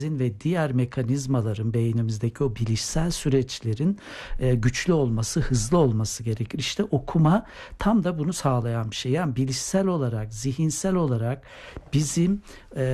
ve diğer mekanizmaların, beynimizdeki o bilişsel süreçlerin güçlü olması, hızlı olması gerekir. İşte okuma tam da bunu sağlayan bir şey. Yani bilişsel olarak, zihinsel olarak bizim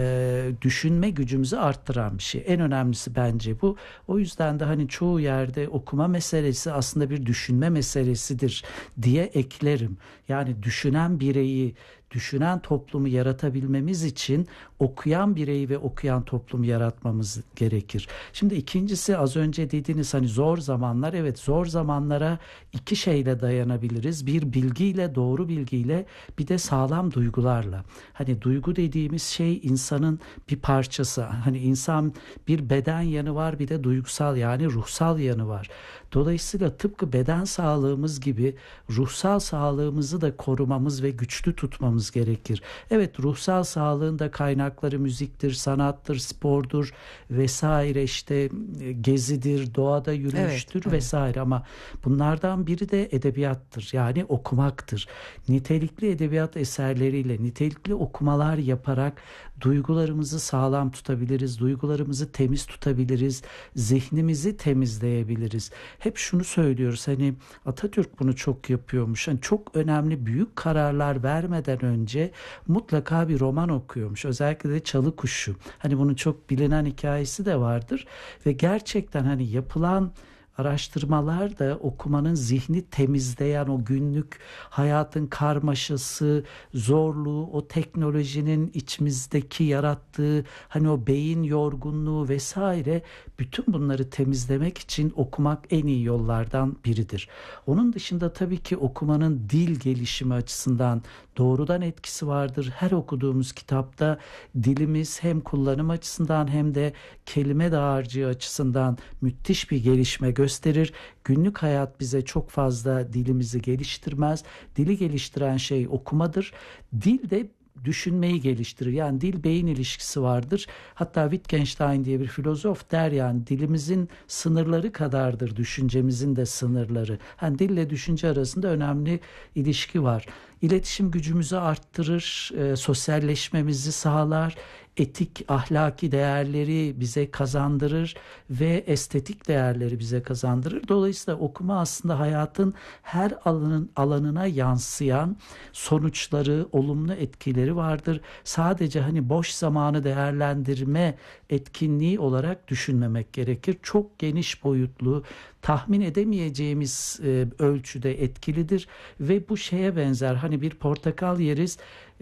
düşünme gücümüzü arttıran bir şey. En önemlisi bence bu. O yüzden de hani çoğu yerde okuma meselesi aslında bir düşünme meselesidir diye eklerim. Yani düşünen bireyi, düşünen toplumu yaratabilmemiz için okuyan bireyi ve okuyan toplumu yaratmamız gerekir. Şimdi ikincisi, az önce dediğiniz hani zor zamanlar, evet, zor zamanlara iki şeyle dayanabiliriz. Bir, bilgiyle, doğru bilgiyle, bir de sağlam duygularla. Hani duygu dediğimiz şey insanın bir parçası. Hani insan bir beden yanı var, bir de duygusal, yani ruhsal yanı var. Dolayısıyla tıpkı beden sağlığımız gibi ruhsal sağlığımızı da korumamız ve güçlü tutmamız gerekir. Evet, ruhsal sağlığın da kaynakları müziktir, sanattır, spordur vesaire, işte gezidir, doğada yürüyüştür, Evet. vesaire, ama bunlardan biri de edebiyattır. Yani okumaktır. Nitelikli edebiyat eserleriyle, nitelikli okumalar yaparak duygularımızı sağlam tutabiliriz, duygularımızı temiz tutabiliriz, zihnimizi temizleyebiliriz. Hep şunu söylüyoruz, hani Atatürk bunu çok yapıyormuş. Hani çok önemli büyük kararlar vermeden önce mutlaka bir roman okuyormuş. Özellikle de Çalı Kuşu. Hani bunun çok bilinen hikayesi de vardır ve gerçekten hani yapılan araştırmalar da okumanın zihni temizleyen, o günlük hayatın karmaşası, zorluğu, o teknolojinin içimizdeki yarattığı hani o beyin yorgunluğu vesaire, bütün bunları temizlemek için okumak en iyi yollardan biridir. Onun dışında tabii ki okumanın dil gelişimi açısından doğrudan etkisi vardır. Her okuduğumuz kitapta dilimiz hem kullanım açısından hem de kelime dağarcığı açısından müthiş bir gelişme gösterir. Günlük hayat bize çok fazla dilimizi geliştirmez. Dili geliştiren şey okumadır. Dil de düşünmeyi geliştirir. Yani dil beyin ilişkisi vardır. Hatta Wittgenstein diye bir filozof der, yani dilimizin sınırları kadardır düşüncemizin de sınırları. Yani dille düşünce arasında önemli ilişki var. İletişim gücümüzü arttırır, sosyalleşmemizi sağlar, etik, ahlaki değerleri bize kazandırır ve estetik değerleri bize kazandırır. Dolayısıyla okuma aslında hayatın her alanına yansıyan sonuçları, olumlu etkileri vardır. Sadece hani boş zamanı değerlendirme etkinliği olarak düşünmemek gerekir. Çok geniş boyutlu, tahmin edemeyeceğimiz ölçüde etkilidir ve bu şeye benzer, hani bir portakal yeriz,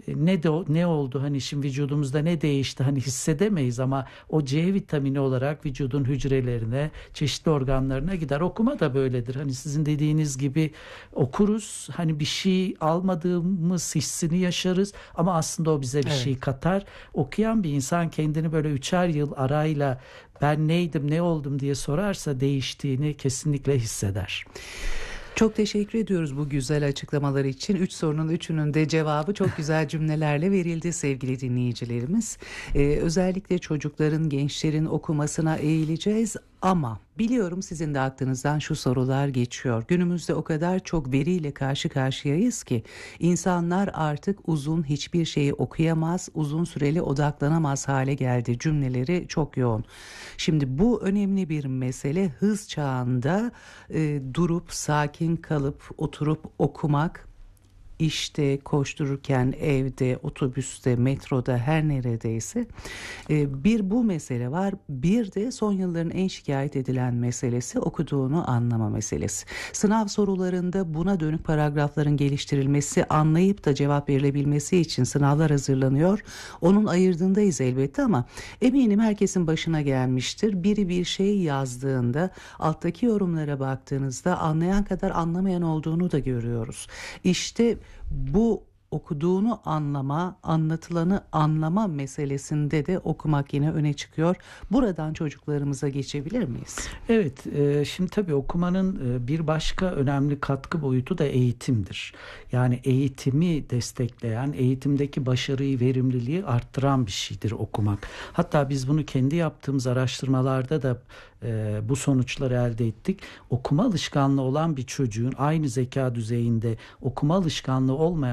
ne oldu, hani şimdi vücudumuzda ne değişti hani hissedemeyiz, ama o C vitamini olarak vücudun hücrelerine, çeşitli organlarına gider. Okuma da böyledir. Hani sizin dediğiniz gibi okuruz, hani bir şey almadığımız hissini yaşarız ama aslında o bize bir şey Evet. katar. Okuyan bir insan kendini böyle 3'er yıl arayla ben neydim, ne oldum diye sorarsa değiştiğini kesinlikle hisseder. Çok teşekkür ediyoruz bu güzel açıklamalar için. 3 sorunun 3'ünün de cevabı çok güzel cümlelerle verildi sevgili dinleyicilerimiz. Özellikle çocukların, gençlerin okumasına eğileceğiz ama biliyorum sizin de aklınızdan şu sorular geçiyor. Günümüzde o kadar çok veriyle karşı karşıyayız ki insanlar artık uzun hiçbir şeyi okuyamaz, uzun süreli odaklanamaz hale geldi. Cümleleri çok yoğun. Şimdi bu önemli bir mesele. Hız çağında durup sakin kalıp oturup okumak, işte koştururken, evde, otobüste, metroda, her neredeyse bir bu mesele var. Bir de son yılların en şikayet edilen meselesi okuduğunu anlama meselesi. Sınav sorularında buna dönük paragrafların geliştirilmesi, anlayıp da cevap verilebilmesi için sınavlar hazırlanıyor. Onun ayırdığındayız elbette ama eminim herkesin başına gelmiştir. Biri bir şey yazdığında alttaki yorumlara baktığınızda anlayan kadar anlamayan olduğunu da görüyoruz. İşte bu okuduğunu anlama, anlatılanı anlama meselesinde de okumak yine öne çıkıyor. Buradan çocuklarımıza geçebilir miyiz? Evet, şimdi tabii okumanın bir başka önemli katkı boyutu da eğitimdir. Yani eğitimi destekleyen, eğitimdeki başarıyı, verimliliği arttıran bir şeydir okumak. Hatta biz bunu kendi yaptığımız araştırmalarda da bu sonuçları elde ettik. Okuma alışkanlığı olan bir çocuğun aynı zeka düzeyinde okuma alışkanlığı olmayan bir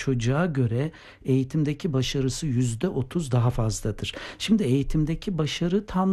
çocuğa göre eğitimdeki başarısı %30 daha fazladır. Şimdi eğitimdeki başarı tam